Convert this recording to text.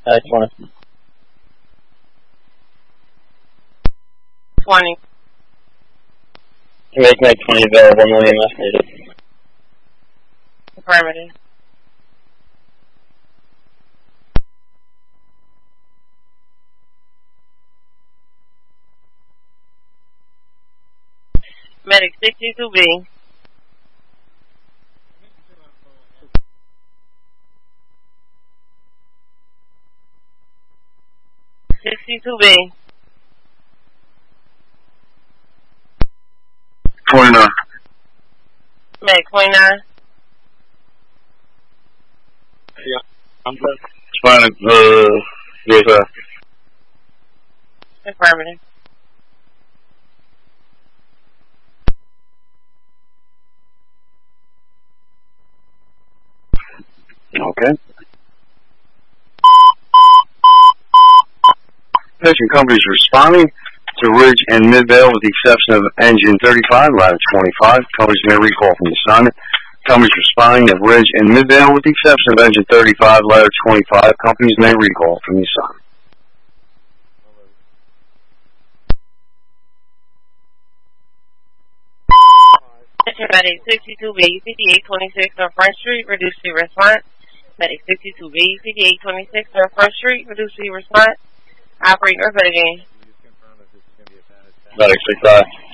20. 20. Make 20 available, no EMS needed. Affirmative. Medic 62B. B. 29. Medic 29. Yeah. I'm good. Responding, yes, Affirmative. Okay. Patient companies responding to Ridge and Midvale with the exception of engine 35, ladder 25. Companies may recall from the assignment. Companies responding to Ridge and Midvale with the exception of engine 35, ladder 25. Companies may recall from the assignment. Medic 62B, 5826 on Front Street, reduce the response. Medic 62B, 5826 on Front Street, reduce the response. Operate or again. Medic 65.